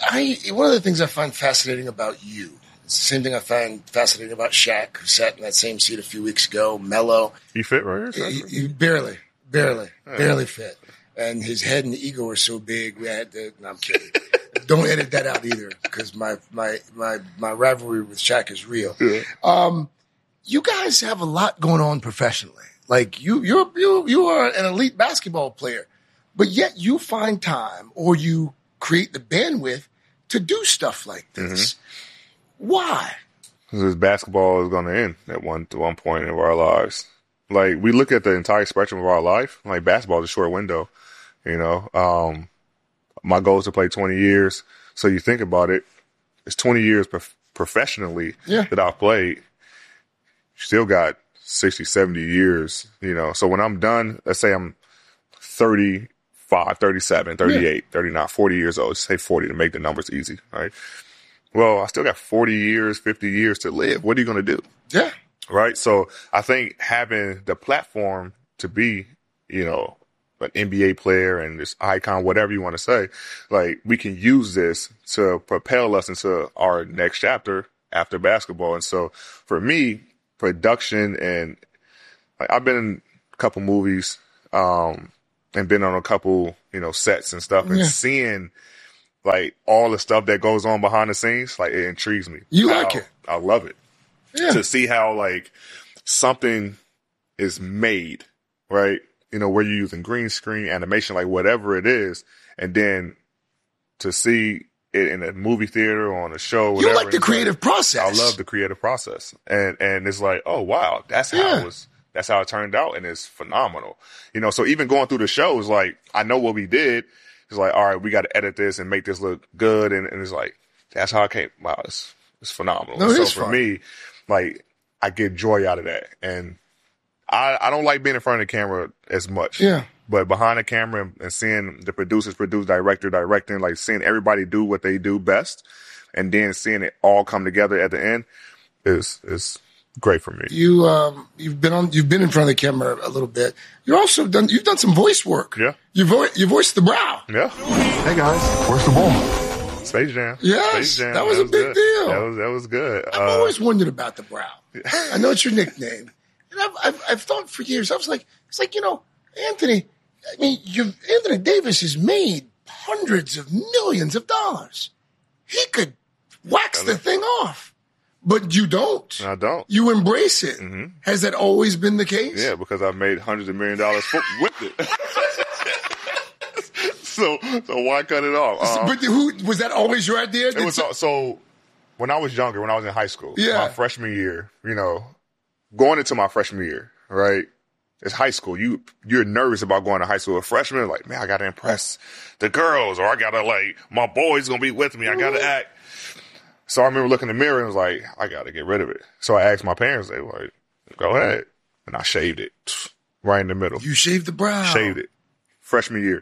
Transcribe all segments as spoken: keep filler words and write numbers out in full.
I one of the things I find fascinating about you, it's the same thing I find fascinating about Shaq, who sat in that same seat a few weeks ago, Melo. He fit right here? He, he barely, barely, yeah. barely fit. And his head and ego were so big, we had to, no, I'm kidding. Don't edit that out either, because my, my, my, my rivalry with Shaq is real. Yeah. Um, you guys have a lot going on professionally. Like, you, you're, you, you are an elite basketball player, but yet you find time or you create the bandwidth to do stuff like this. Mm-hmm. Why? Because basketball is going to end at one, at one point of our lives. Like, we look at the entire spectrum of our life, like basketball is a short window. You know, um, my goal is to play twenty years. So you think about it, it's twenty years prof- professionally yeah. that I've played. You still got sixty, seventy years, you know. So when I'm done, let's say I'm thirty-five, thirty-seven, thirty-eight, yeah. thirty-nine, forty years old. Just say forty to make the numbers easy, right? Well, I still got forty years, fifty years to live. What are you going to do? Yeah. Right? So I think having the platform to be, you know, an N B A player and this icon, whatever you want to say, like we can use this to propel us into our next chapter after basketball. And so for me, production and like I've been in a couple movies, um, and been on a couple, you know, sets and stuff and yeah. seeing like all the stuff that goes on behind the scenes, like it intrigues me. You like it? I love it. Yeah. To see how like something is made, right? You know, where you're using green screen, animation, like whatever it is. And then to see it in a movie theater or on a show, whatever. You like the creative like, process. I love the creative process. And, and it's like, oh, wow, that's how yeah. it was. That's how it turned out. And it's phenomenal. You know, so even going through the shows, like, I know what we did. It's like, all right, we got to edit this and make this look good. And, and it's like, that's how I came. Wow, it's, it's phenomenal. No, it so is for fun. me, like, I get joy out of that. And I, I don't like being in front of the camera as much. Yeah. But behind the camera and, and seeing the producers produce, director directing, like seeing everybody do what they do best and then seeing it all come together at the end is is great for me. You um you've been on you've been in front of the camera a little bit. You're also done you've done some voice work. Yeah. You vo- you voiced the Brow. Yeah. Hey guys, where's the ball? Space Jam. Yes, Space Jam. that was that a was big good. deal. That was that was good. I've uh, always wondered about the Brow. I know it's your nickname. And I've, I've, I've thought for years, I was like, it's like, you know, Anthony, I mean, you Anthony Davis has made hundreds of millions of dollars. He could wax the thing off, but you don't. I don't. You embrace it. Mm-hmm. Has that always been the case? Yeah, because I've made hundreds of million dollars with it. so, so why cut it off? Um, but who was that always your idea? It was so, so when I was younger, when I was in high school, yeah. my freshman year, you know, going into my freshman year, right? It's high school. You, you're nervous about going to high school. A freshman, like, man, I got to impress the girls or I got to like, my boy's going to be with me. I got to act. So I remember looking in the mirror and was like, I got to get rid of it. So I asked my parents, they were like, go ahead. And I shaved it right in the middle. You shaved the brow. Shaved it. Freshman year.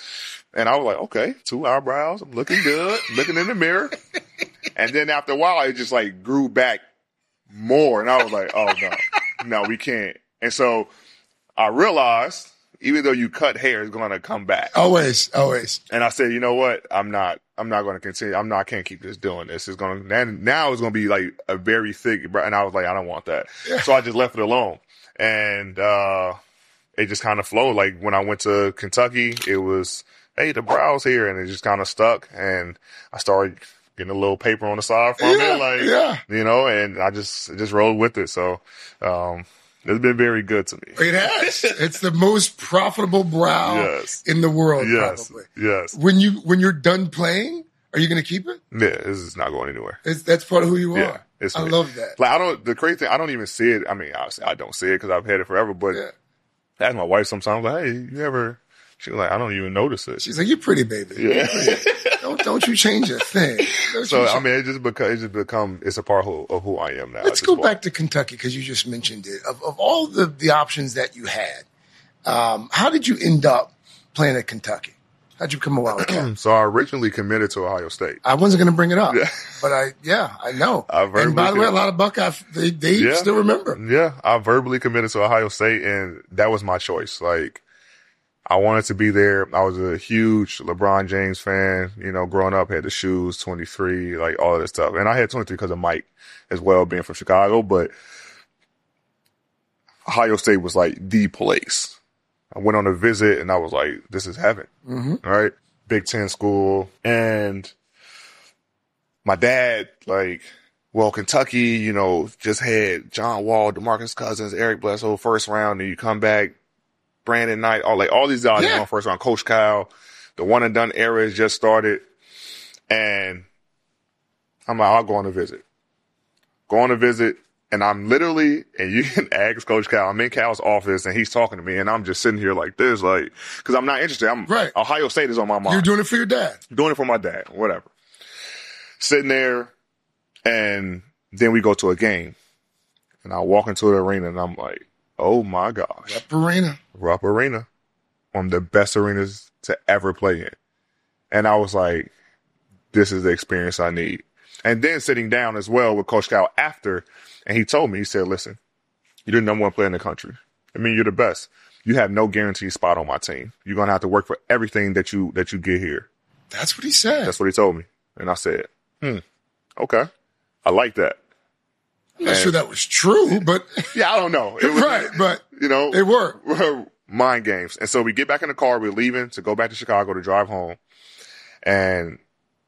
And I was like, okay, two eyebrows. I'm looking good. Looking in the mirror. And then after a while, it just like grew back more. And I was like, oh no, no, we can't. And so I realized even though you cut hair, it's going to come back. Always, always. And I said, you know what? I'm not, I'm not going to continue. I'm not, I can't keep this doing this. It's going to, now it's going to be like a very thick, and I was like, I don't want that. Yeah. So I just left it alone. And, uh, it just kind of flowed. Like when I went to Kentucky, it was, hey, the brow's here. And it just kind of stuck. And I started getting a little paper on the side from yeah, it. Like, yeah. you know, and I just, just rolled with it. So, um, it's been very good to me. It has. It's the most profitable brow yes. in the world, yes. probably. Yes. When you when you're done playing, are you going to keep it? Yeah, this is not going anywhere. It's, that's part of who you yeah, are. It's I me. love that. Like I don't. The crazy thing, I don't even see it. I mean, obviously, I don't see it because I've had it forever. But yeah. I ask my wife sometimes, like, "Hey, you ever?" She's like, "I don't even notice it." She's like, "You're pretty, baby. Yeah. You're pretty. don't don't you change a thing." Don't so I mean, it just become it just become it's a part of, of who I am now. Let's go point. back to Kentucky because you just mentioned it. Of, of all the the options that you had, um, how did you end up playing at Kentucky? How'd you become a Wildcat? So I originally committed to Ohio State. I wasn't going to bring it up, yeah. but I yeah I know. I and by the way, a lot of Buckeye they they yeah. still remember. Yeah, I verbally committed to Ohio State, and that was my choice. Like. I wanted to be there. I was a huge LeBron James fan. You know, growing up, had the shoes, twenty-three, like all of this stuff. And I had twenty-three because of Mike as well, being from Chicago. But Ohio State was like the place. I went on a visit and I was like, this is heaven. Mm-hmm. All right. Big Ten school. And my dad, like, well, Kentucky, you know, just had John Wall, DeMarcus Cousins, Eric Bledsoe, first round, and you come back, Brandon Knight, all like all these guys Yeah. on first round. Coach Kyle, the one and done era has just started, and I'm like, I'll go on a visit. Go on a visit, and I'm literally, and you can ask Coach Kyle. I'm in Cal's office, and he's talking to me, and I'm just sitting here like this, like, because I'm not interested. I'm Right. Ohio State is on my mind. You're doing it for your dad. Doing it for my dad, whatever. Sitting there, and then we go to a game, and I walk into the arena, and I'm like, oh my gosh. Rupp Arena. Rupp Arena, one of the best arenas to ever play in. And I was like, this is the experience I need. And then sitting down as well with Coach Cal after, and he told me, he said, listen, you're the number one player in the country. I mean, you're the best. You have no guaranteed spot on my team. You're going to have to work for everything that you that you get here. That's what he said. That's what he told me. And I said, hmm, okay. I like that. I'm not and, sure that was true, but yeah, I don't know. It was, right, but you know, it worked. Mind games. And so we get back in the car. We're leaving to go back to Chicago to drive home. And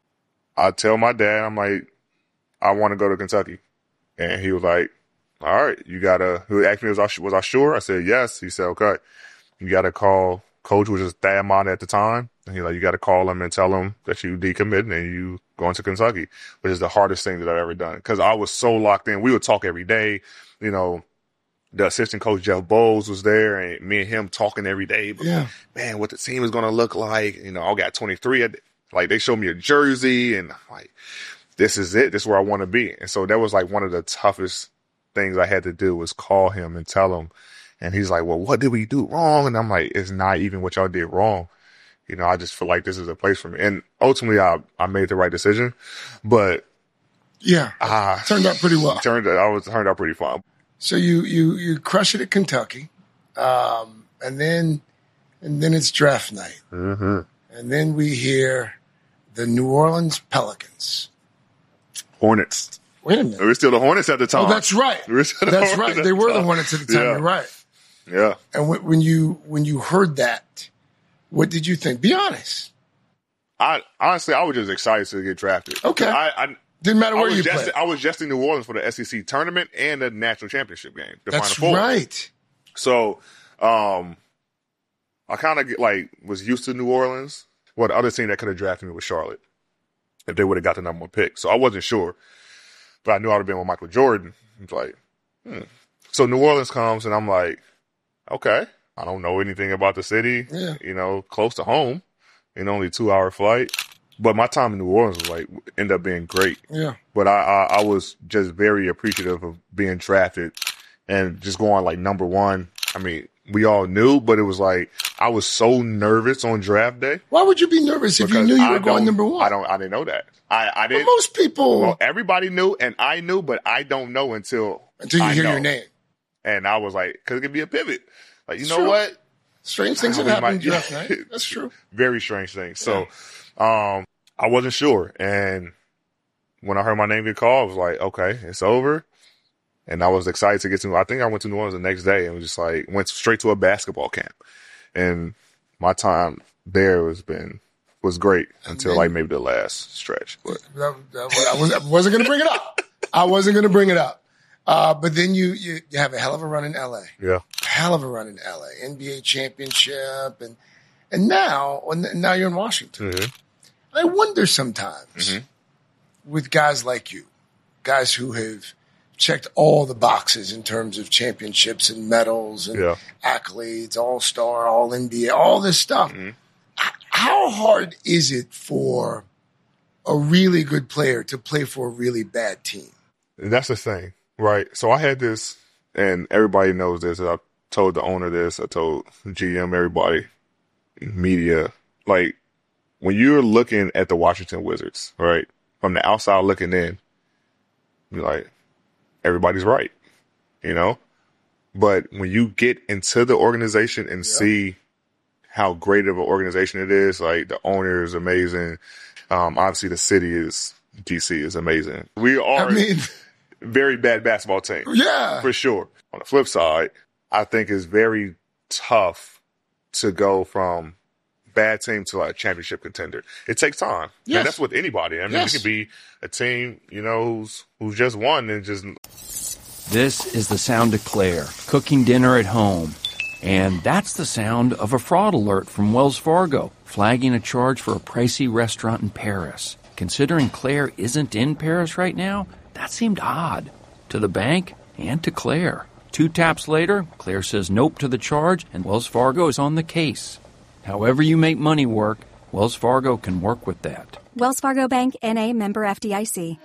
I tell my dad, I'm like, I want to go to Kentucky. And he was like, all right, you got to, he asked me, was I, was I sure? I said, yes. He said, okay, you got to call coach, which was Thad Matta at the time. And he like, you got to call him and tell him that you decommitting and you going to Kentucky, which is the hardest thing that I've ever done. Cause I was so locked in. We would talk every day. You know, the assistant coach, Jeff Bowles, was there and me and him talking every day. But, yeah. man, what the team is going to look like. You know, I got twenty-three. Like they showed me a jersey and I'm like, this is it. This is where I want to be. And so that was like one of the toughest things I had to do was call him and tell him. And he's like, well, what did we do wrong? And I'm like, it's not even what y'all did wrong. You know, I just feel like this is a place for me. And ultimately, I, I made the right decision. But yeah, uh, turned out pretty well. Turned I was turned out pretty fun. So you you you crush it at Kentucky, um, and then and then it's draft night, mm-hmm. and then we hear the New Orleans Pelicans, Hornets. Wait a minute, we were still the Hornets at the time. Oh, that's right. We were still the that's Hornets right. at They the were time. the Hornets at the time. Yeah. You're right. Yeah. And when, when you when you heard that, what did you think? Be honest. I honestly, I was just excited to get drafted. Okay. I, I didn't matter I where was you just, played. I was just in New Orleans for the S E C tournament and the national championship game. The That's Final Four. right. So, um, I kind of like was used to New Orleans. Well, the other team that could have drafted me was Charlotte if they would have got the number one pick. So I wasn't sure, but I knew I would have been with Michael Jordan. It's like, hmm. So New Orleans comes and I'm like, okay, I don't know anything about the city. Yeah. You know, close to home, and only two hour flight. But my time in New Orleans was like ended up being great. Yeah. But I, I, I was just very appreciative of being drafted and just going like number one. I mean, we all knew, but it was like I was so nervous on draft day. Why would you be nervous if you because knew you I were going don't- number one? I don't. I didn't know that. I, I But didn't. most people, Well, everybody knew, and I knew, but I don't know until until you I hear know. your name. And I was like, because it could be a pivot. Like, you know Sure. what? Strange things Oh, have we happened might- in draft night. That's true. Very strange thing. So, um, I wasn't sure. And when I heard my name get called, I was like, okay, it's over. And I was excited to get to, I think I went to New Orleans the next day and was just like, went straight to a basketball camp. And my time there was been, was great until like maybe the last stretch. But That, that, I, was, I wasn't going to bring it up. I wasn't going to bring it up. Uh, but then you, you you have a hell of a run in L A. yeah. Hell of a run in L A. N B A championship. And and now, and now you're in Washington. Mm-hmm. I wonder sometimes Mhm. with guys like you, guys who have checked all the boxes in terms of championships and medals and Yeah. accolades, all-star, all N B A, all this stuff. Mhm. H- How hard is it for a really good player to play for a really bad team? And that's the thing, right? So I had this, and everybody knows this. I told the owner this. I told G M, everybody, media. Like, when you're looking at the Washington Wizards, right, from the outside looking in, you're like, everybody's right, you know? But when you get into the organization and see how great of an organization it is. Like, the owner is amazing. Um, obviously, the city is, D C is amazing. We are I mean, a very bad basketball team. Yeah. For sure. On the flip side, I think it's very tough to go from bad team to like a championship contender. It takes time. Yes. And that's with anybody. I mean, Yes. it could be a team, you know, who's, who's just won and just. This is the sound of Claire cooking dinner at home. And that's the sound of a fraud alert from Wells Fargo, flagging a charge for a pricey restaurant in Paris. Considering Claire isn't in Paris right now, that seemed odd to the bank and to Claire. Two taps later, Claire says nope to the charge, and Wells Fargo is on the case. However you make money work, Wells Fargo can work with that. Wells Fargo Bank, N A, member F D I C.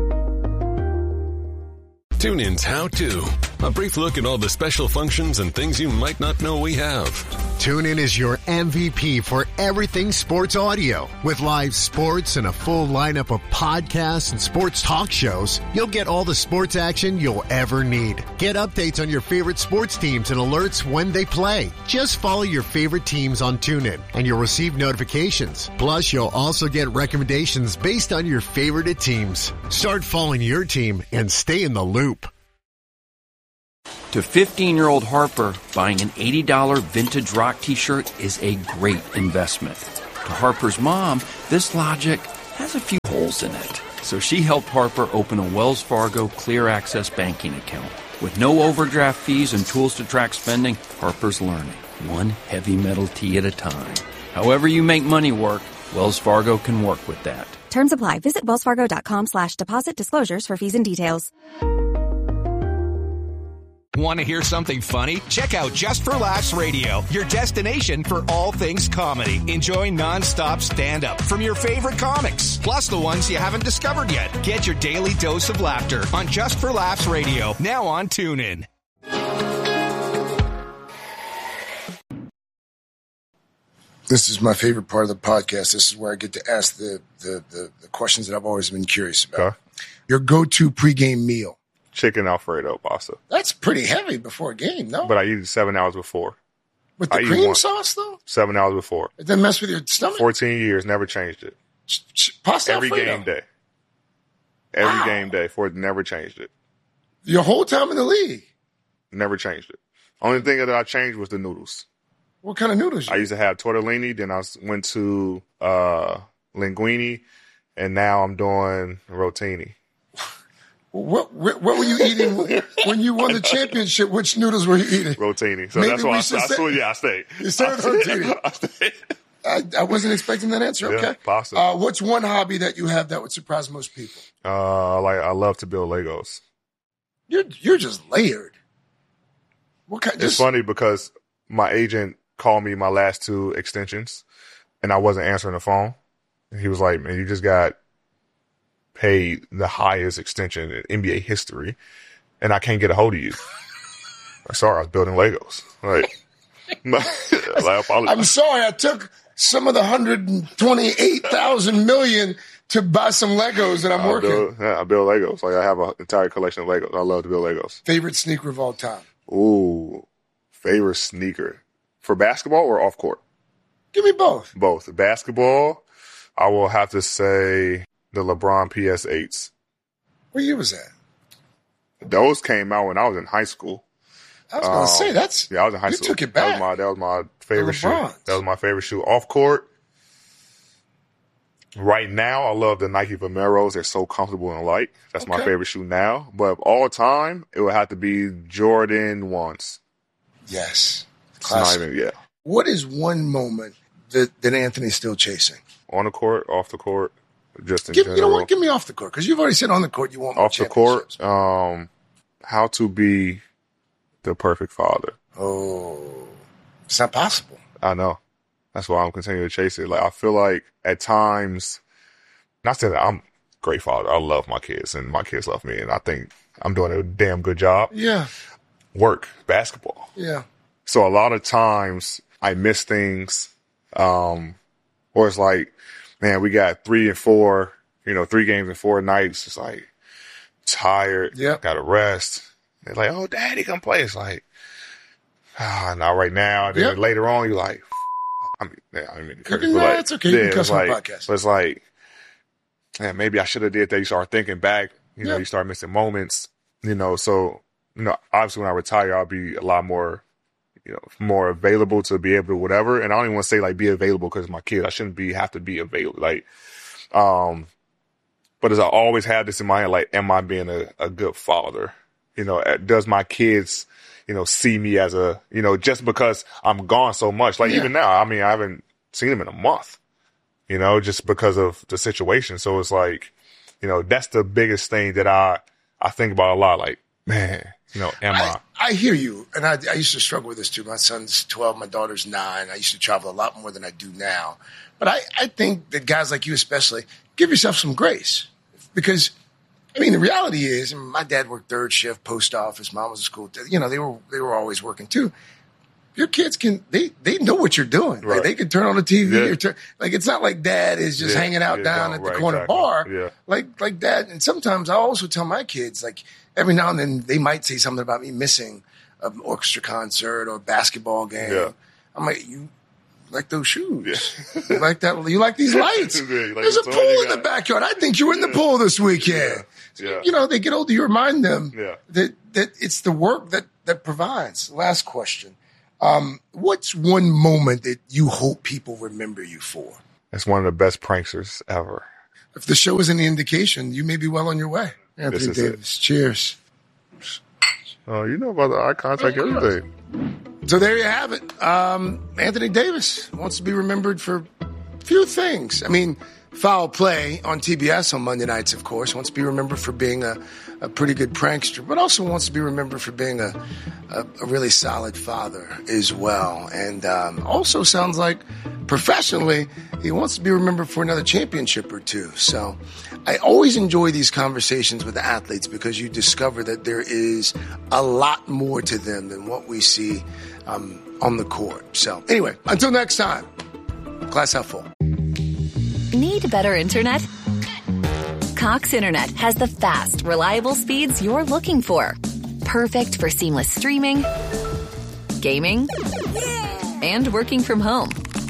TuneIn's How To. A brief look at all the special functions and things you might not know we have. TuneIn is your M V P for everything sports audio. With live sports and a full lineup of podcasts and sports talk shows, you'll get all the sports action you'll ever need. Get updates on your favorite sports teams and alerts when they play. Just follow your favorite teams on TuneIn, and you'll receive notifications. Plus, you'll also get recommendations based on your favorite teams. Start following your team and stay in the loop. To fifteen-year-old Harper, buying an eighty dollars vintage rock t-shirt is a great investment. To Harper's mom, this logic has a few holes in it. So she helped Harper open a Wells Fargo Clear Access banking account. With no overdraft fees and tools to track spending, Harper's learning, one heavy metal tee at a time. However you make money work, Wells Fargo can work with that. Terms apply. Visit wellsfargo.com slash deposit disclosures for fees and details. Want to hear something funny? Check out Just for Laughs Radio, your destination for all things comedy. Enjoy nonstop stand-up from your favorite comics, plus the ones you haven't discovered yet. Get your daily dose of laughter on Just for Laughs Radio, now on TuneIn. This is my favorite part of the podcast. This is where I get to ask the the, the, the questions that I've always been curious about. Okay. Your go-to pregame meal. Chicken Alfredo pasta. That's pretty heavy before a game, no? But I eat it seven hours before. With the I eat cream one. sauce, though? Seven hours before. It doesn't mess with your stomach? fourteen years, never changed it. Ch- ch- Pasta Every Alfredo. game day. Every Wow. game day. For it never changed it. Your whole time in the league? Never changed it. Only thing that I changed was the noodles. What kind of noodles you I used to have tortellini, then I s- went to uh, linguine, and now I'm doing rotini. What, what what were you eating when you won the championship? Which noodles were you eating? Rotini. So Maybe that's we why I, I, should I say- swear, yeah, I stayed. You stayed with I stayed. rotini. I stayed. I, I wasn't expecting that answer. Yeah, Okay. pasta. Uh, what's one hobby that you have that would surprise most people? Uh, like I love to build Legos. You're you're just layered. What kind? It's Just, funny because my agent called me my last two extensions, and I wasn't answering the phone. And he was like, "Man, you just got paid the highest extension in N B A history, and I can't get a hold of you." I'm sorry, I was building Legos. Like, like I apologize. I'm sorry, I took some of the hundred and twenty-eight thousand million to buy some Legos that I'm I working. build, yeah, I build Legos. Like I have an entire collection of Legos. I love to build Legos. Favorite sneaker of all time? Ooh, favorite sneaker for basketball or off court? Give me both. Both. Basketball, I will have to say the LeBron P S eights. What year was that? Those came out when I was in high school. I was going to Um, say that's. Yeah, I was in high you school. took it That was back. my that was my favorite shoe. LeBrons. That was my favorite shoe. Off court. Right now, I love the Nike Vomeros. They're so comfortable and light. That's my Okay. favorite shoe now. But of all time, it would have to be Jordan ones. Yes. It's not Classic. even, yeah. What is one moment that, that Anthony's still chasing? On the court, off the court, just in Give, general. you know what? Give me off the court because you've already said on the court you want more Off the court, championships. um, how to be the perfect father. Oh, it's not possible. I know. That's why I'm continuing to chase it. Like I feel like at times, not saying that I'm a great father. I love my kids and my kids love me, and I think I'm doing a damn good job. Yeah, Work, basketball. yeah. So a lot of times I miss things, um, or it's like, man, we got three and four, you know, three games in four nights. It's like tired, Yep. got to rest. They're like, oh, daddy, come play. It's like, ah, not right now. Then Yep. later on, you're like, I mean, yeah, I mean, curse, can, but nah, like, it's okay. You yeah, can cuss it's on like, the podcast. But it's like, man, maybe I should have did that. You start thinking back, you know, Yeah. you start missing moments, you know. So, you know, obviously when I retire, I'll be a lot more, you know, more available to be able to whatever. And I don't even want to say like be available because my kid. I shouldn't be have to be available. Like, um, but as I always have this in my head, like, am I being a, a good father? You know, does my kids, you know, see me as a, you know, just because I'm gone so much. Like Yeah. even now, I mean, I haven't seen him in a month, you know, just because of the situation. So it's like, you know, that's the biggest thing that I, I think about a lot. Like, man, you know, am I? I, I hear you. And I, I used to struggle with this too. My son's twelve, my daughter's nine. I used to travel a lot more than I do now. But I, I think that guys like you especially, give yourself some grace. Because, I mean, the reality is, I mean, my dad worked third shift, post office, mom was a school, you know, they were they were always working too. Your kids can, they, they know what you're doing. Right. Like they can turn on the T V Yeah. or turn, like it's not like dad is just Yeah. hanging out Yeah, down no, at the right, corner exactly. bar. Yeah. Like, like dad. And sometimes I also tell my kids, like every now and then they might say something about me missing an orchestra concert or a basketball game. Yeah. I'm like, you like those shoes? Yeah. You like that? You like these lights? Yeah, you like There's a the pool one you in the got. backyard. I think you were in the pool this weekend. Yeah. You know, they get older, you remind them Yeah. that, that it's the work that, that provides. Last question. Um, what's one moment that you hope people remember you for? That's one of the best pranksters ever. If the show is any indication, you may be well on your way. Anthony This is it. Davis, cheers. Oh, you know about the eye contact, everything. So there you have it. Um, Anthony Davis wants to be remembered for a few things. I mean, Foul Play on T B S on Monday nights, of course, wants to be remembered for being a, a pretty good prankster, but also wants to be remembered for being a, a, a really solid father as well. And um, also sounds like professionally, he wants to be remembered for another championship or two. So I always enjoy these conversations with the athletes because you discover that there is a lot more to them than what we see um, on the court. So anyway, until next time, glass half full. Need better internet? Cox Internet has the fast, reliable speeds you're looking for. Perfect for seamless streaming, gaming, and working from home.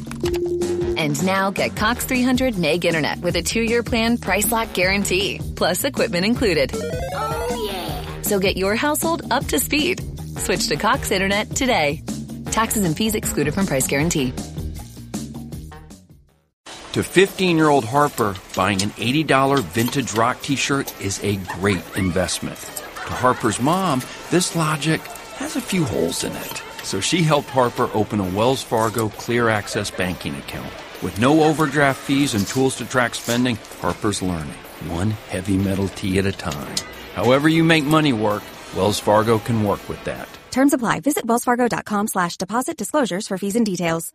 And now get Cox three hundred meg internet with a two-year plan price lock guarantee, plus equipment included. Oh, yeah. So get your household up to speed. Switch to Cox Internet today. Taxes and fees excluded from price guarantee. To fifteen-year-old Harper, buying an eighty dollars vintage rock t-shirt is a great investment. To Harper's mom, this logic has a few holes in it. So she helped Harper open a Wells Fargo Clear Access banking account. With no overdraft fees and tools to track spending, Harper's learning, one heavy metal tee at a time. However you make money work, Wells Fargo can work with that. Terms apply. Visit wellsfargo.com slash deposit disclosures for fees and details.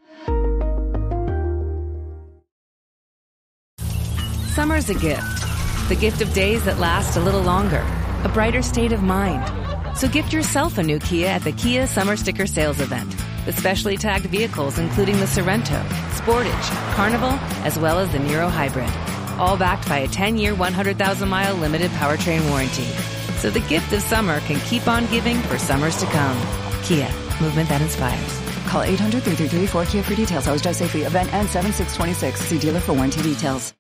Summer's a gift. The gift of days that last a little longer. A brighter state of mind. So gift yourself a new Kia at the Kia Summer Sticker Sales Event. With specially tagged vehicles including the Sorrento, Sportage, Carnival, as well as the Niro Hybrid. All backed by a ten-year, one hundred thousand mile limited powertrain warranty. So the gift of summer can keep on giving for summers to come. Kia, movement that inspires. Call eight hundred, three three three, four K I A for details. How's drive safely. Event ends seven six twenty-six. See dealer for warranty details.